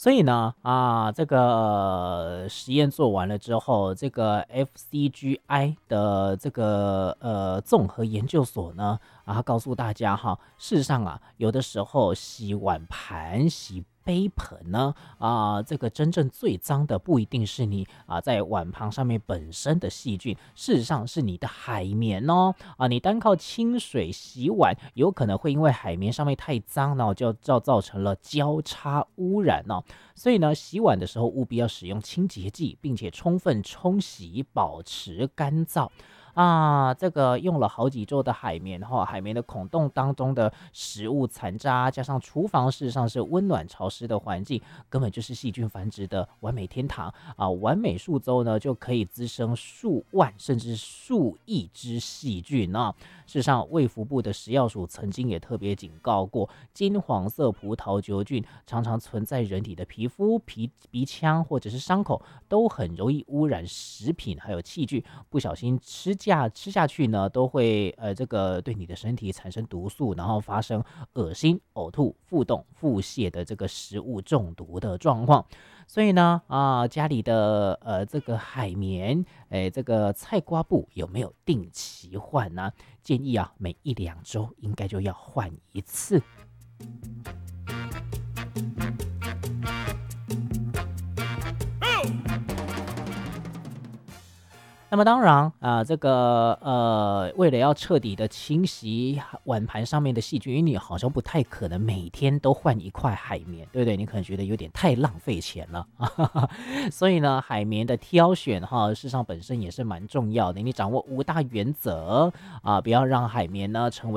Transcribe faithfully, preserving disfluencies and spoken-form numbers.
所以呢，啊，这个呃实验做完了之后，这个 F C G I 的这个呃综合研究所呢，啊，告诉大家哈，事实上啊，有的时候洗碗盘、洗杯盆呢，啊，这个真正最脏的不一定是你啊在碗盘上面本身的细菌，事实上是你的海绵哦。啊，你单靠清水洗碗，有可能会因为海绵上面太脏呢，就就造成了交叉污染哦。所以呢，洗碗的时候务必要使用清洁剂，并且充分冲洗，保持干燥。啊，这个用了好几周的海绵哈，海绵的孔洞当中的食物残渣，加上厨房事实上是温暖潮湿的环境，根本就是细菌繁殖的完美天堂啊！完美数周呢，就可以滋生数万甚至数亿只细菌呢。事实上，卫福部的食药署曾经也特别警告过，金黄色葡萄球菌常常存在人体的皮肤、皮鼻腔或者是伤口，都很容易污染食品还有器具，不小心吃下吃下去呢，都会呃这个对你的身体产生毒素，然后发生恶心、呕吐、腹痛、腹泻的这个食物中毒的状况。所以呢，啊，家里的呃这个海绵，哎，这个菜瓜布有没有定期换呢？建议啊，每一两周应该就要换一次。那么当然啊、呃这个呃，为了要彻底的清洗碗盘上面的细菌，因为你好像不太可能每天都换一块海绵，对不对？你可能觉得有点太浪费钱了，所以呢，海绵的挑选哈，事实上本身也是蛮重要的。你掌握五大原则啊、不要让海绵呢成为